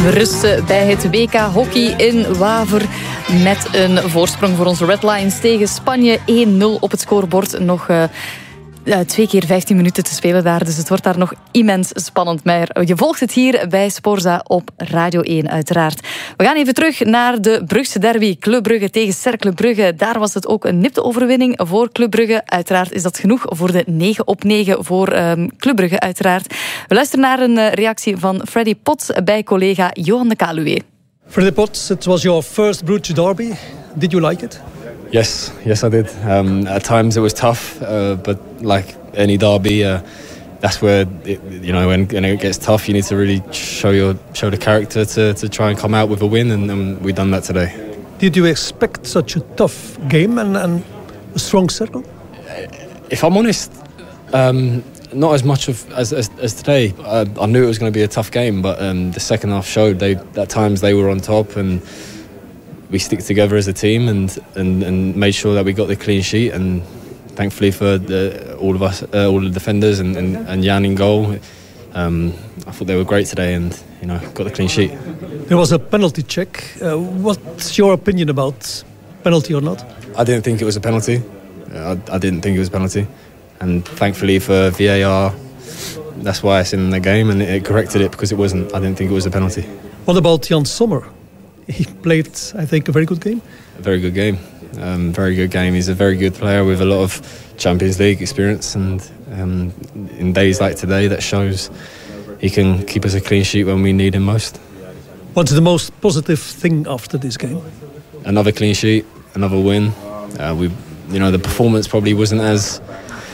Rusten bij het WK hockey in Waver met een voorsprong voor onze Red Lions tegen Spanje. 1-0 op het scorebord. Nog 2 keer 15 minuten te spelen daar. Dus het wordt daar nog immens spannend. Maar je volgt het hier bij Sporza op Radio 1 uiteraard. We gaan even terug naar de Brugse derby. Club Brugge tegen Cercle Brugge. Daar was het ook een nipte overwinning voor Club Brugge. Uiteraard is dat genoeg voor de 9-9 voor Club Brugge uiteraard. We luisteren naar een reactie van Freddy Potts bij collega Johan de Kaluwe. Freddy Potts, it was your first Brugge derby. Did you like it? Yes, I did. At times it was tough, but like any derby, that's where when it gets tough, you need to really show the character to try and come out with a win, and we've done that today. Did you expect such a tough game and a strong Cercle? If I'm honest, not as much as today. I knew it was going to be a tough game, but the second half showed at times they were on top and. We stick together as a team and made sure that we got the clean sheet, and thankfully for all of us, all the defenders and Jan in goal, I thought they were great today and got the clean sheet. There was a penalty check. What's your opinion about penalty or not? I didn't think it was a penalty. I didn't think it was a penalty, and thankfully for VAR, that's why it's in the game and it corrected it because it wasn't. I didn't think it was a penalty. What about Jan Sommer? He played, I think, a very good game. A very good game. Very good game. He's a very good player with a lot of Champions League experience, and in days like today, that shows he can keep us a clean sheet when we need him most. What's the most positive thing after this game? Another clean sheet, another win. The performance probably wasn't as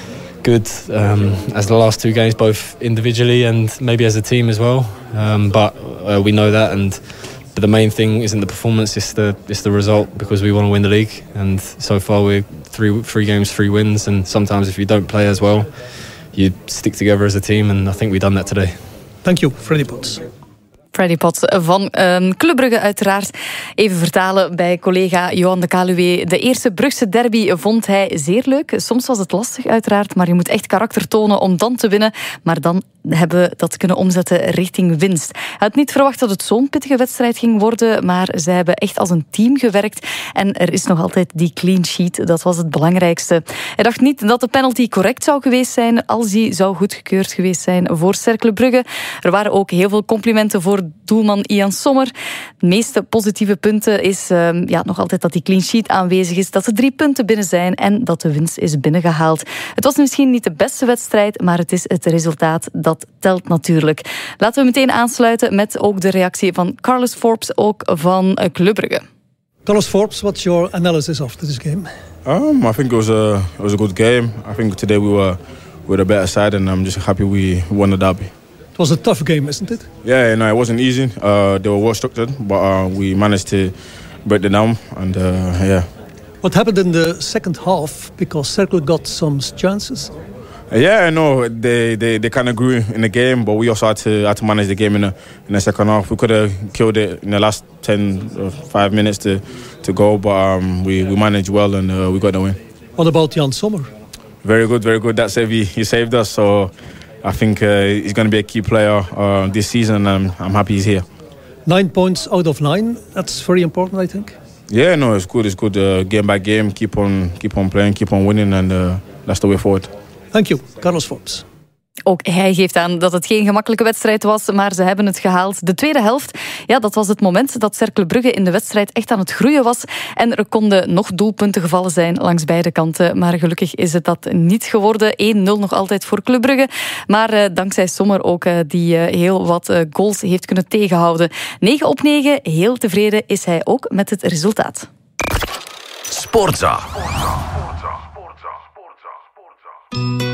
good as the last 2 games, both individually and maybe as a team as well. But we know that, but the main thing isn't the performance, it's the result, because we want to win the league. And so far we're 3 games, 3 wins. And sometimes if you don't play as well, you stick together as a team. And I think we've done that today. Thank you, Freddy Potts. Freddy Potts van Club Brugge uiteraard. Even vertalen bij collega Johan de Kaluwe. De eerste Brugse derby vond hij zeer leuk. Soms was het lastig uiteraard, maar je moet echt karakter tonen om dan te winnen. Maar dan hebben we dat kunnen omzetten richting winst. Hij had niet verwacht dat het zo'n pittige wedstrijd ging worden, maar ze hebben echt als een team gewerkt. En er is nog altijd die clean sheet, dat was het belangrijkste. Hij dacht niet dat de penalty correct zou geweest zijn, als die zou goedgekeurd geweest zijn voor Cercle Brugge. Er waren ook heel veel complimenten voor doelman Ian Sommer. De meeste positieve punten is nog altijd dat die clean sheet aanwezig is, dat er 3 punten binnen zijn en dat de winst is binnengehaald. Het was misschien niet de beste wedstrijd, maar het is het resultaat dat telt natuurlijk. Laten we meteen aansluiten met ook de reactie van Carlos Forbes, ook van Club Brugge. Carlos Forbes, what's your analysis after this game? I think it was a good game. I think today we were the better side, and I'm just happy we won the derby. It was a tough game, isn't it? Yeah, no, it wasn't easy. They were well structured, but we managed to break them down, and yeah. What happened in the second half? Because Cercle got some chances. Yeah, no, they kind of grew in the game, but we also had to manage the game in the second half. We could have killed it in the last 10 or 5 minutes to go, but we managed well and we got the win. What about Jan Sommer? Very good, very good. That save, he saved us, so I think he's going to be a key player this season, and I'm happy he's here. 9 points out of 9, that's very important, I think. Yeah, no, it's good. It's good. Game by game, keep on playing, keep on winning, and that's the way forward. Thank you, Carlos Forbes. Ook hij geeft aan dat het geen gemakkelijke wedstrijd was, maar ze hebben het gehaald. De tweede helft, dat was het moment dat Cercle Brugge in de wedstrijd echt aan het groeien was. En er konden nog doelpunten gevallen zijn langs beide kanten. Maar gelukkig is het dat niet geworden. 1-0 nog altijd voor Club Brugge. Maar dankzij Sommer ook, die heel wat goals heeft kunnen tegenhouden. 9-9, heel tevreden is hij ook met het resultaat. Sportza.